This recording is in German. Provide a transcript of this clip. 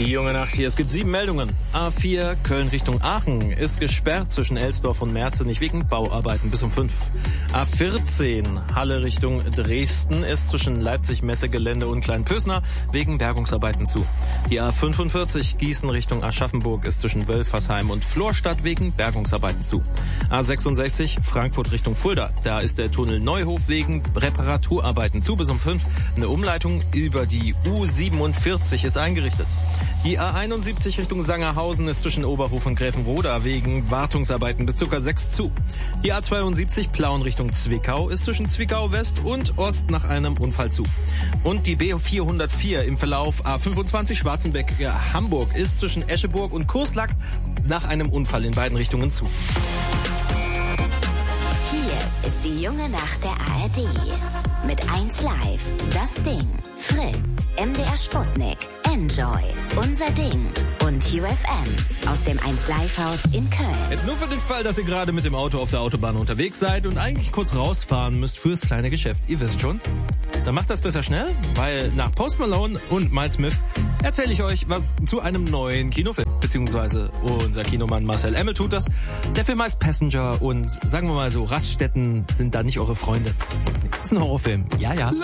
Die junge Nacht hier. Es gibt 7 Meldungen. A4 Köln Richtung Aachen ist gesperrt zwischen Elsdorf und Merzenich wegen Bauarbeiten bis um 5. A14 Halle Richtung Dresden ist zwischen Leipzig Messegelände und Kleinpösner wegen Bergungsarbeiten zu. Die A45 Gießen Richtung Aschaffenburg ist zwischen Wölfersheim und Florstadt wegen Bergungsarbeiten zu. A66 Frankfurt Richtung Fulda. Da ist der Tunnel Neuhof wegen Reparaturarbeiten zu bis um 5. Eine Umleitung über die U47 ist eingerichtet. Die A71 Richtung Sangerhausen ist zwischen Oberhof und Gräfenroda wegen Wartungsarbeiten bis ca. 6 zu. Die A72 Plauen Richtung Zwickau ist zwischen Zwickau West und Ost nach einem Unfall zu. Und die B404 im Verlauf A25 Schwarzenbeck-Hamburg ist zwischen Escheburg und Kurslack nach einem Unfall in beiden Richtungen zu. Hier ist die junge Nacht der ARD. Mit 1 Live, Das Ding, Fritz, MDR Sputnik, Enjoy, Unser Ding und UFM aus dem 1 Live Haus in Köln. Jetzt nur für den Fall, dass ihr gerade mit dem Auto auf der Autobahn unterwegs seid und eigentlich kurz rausfahren müsst fürs kleine Geschäft. Ihr wisst schon. Dann macht das besser schnell, weil nach Post Malone und Miles Smith erzähle ich euch was zu einem neuen Kinofilm. Beziehungsweise unser Kinomann Marcel Emmel tut das. Der Film heißt Passenger und sagen wir mal so, Raststätten sind da nicht eure Freunde. Das ist ein Horrorfilm. Ja, ja.